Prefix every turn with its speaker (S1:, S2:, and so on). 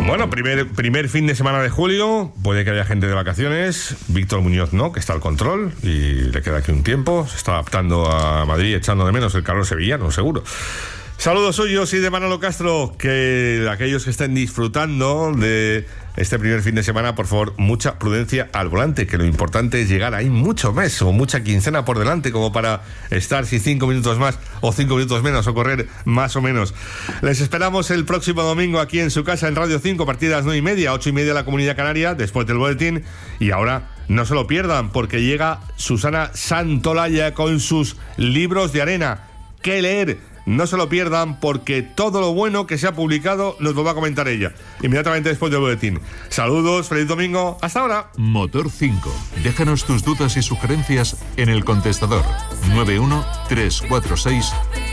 S1: Bueno, primer fin de semana de julio. Puede que haya gente de vacaciones. Víctor Muñoz no, que está al control y le queda aquí un tiempo. Se está adaptando a Madrid, echando de menos el calor sevillano, seguro. Saludos suyos y de Manolo Castro. Que aquellos que estén disfrutando de este primer fin de semana, por favor, mucha prudencia al volante, que lo importante es llegar ahí mucho mes o mucha quincena por delante, como para estar si 5 minutos más o 5 minutos menos, o correr más o menos. Les esperamos el próximo domingo aquí en su casa en Radio 5 a partir de las 9:30, 8:30 de la Comunidad Canaria, después del boletín. Y ahora no se lo pierdan, porque llega Susana Santolaya con sus libros de arena. ¿Qué leer? No se lo pierdan, porque todo lo bueno que se ha publicado nos lo va a comentar ella inmediatamente después del boletín. Saludos, feliz domingo, hasta ahora.
S2: Motor 5. Déjanos tus dudas y sugerencias en el contestador 91346